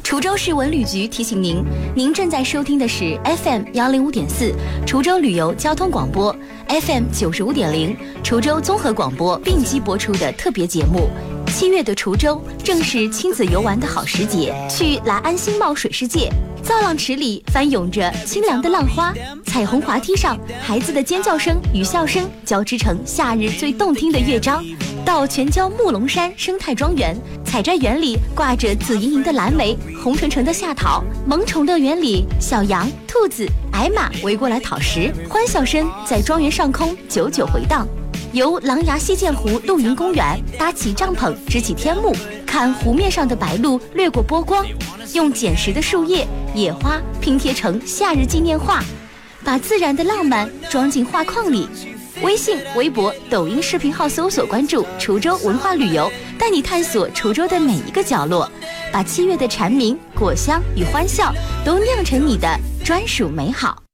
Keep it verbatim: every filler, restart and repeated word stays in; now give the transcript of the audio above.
滁州市文旅局提醒您，您正在收听的是 F M 幺零五点四滁州旅游交通广播 ，F M 九十五点零滁州综合广播并机播出的特别节目。七月的滁州正是亲子游玩的好时节，去来安新茂水世界，造浪池里翻涌着清凉的浪花，彩虹滑梯上孩子的尖叫声与笑声交织成夏日最动听的乐章。到全椒木龙山生态庄园，采摘园里挂着紫莹莹的蓝莓，红橙橙的夏桃。萌宠乐园里，小羊、兔子、矮马围过来讨食，欢笑声在庄园上空久久回荡。游狼牙溪涧湖露营公园，搭起帐篷，支起天幕，看湖面上的白鹭掠过波光，用捡拾的树叶、野花拼贴成夏日纪念画，把自然的浪漫装进画框里。微信、微博、抖音视频号搜索关注滁州文化旅游，带你探索滁州的每一个角落，把七月的蝉鸣、果香与欢笑都酿成你的专属美好。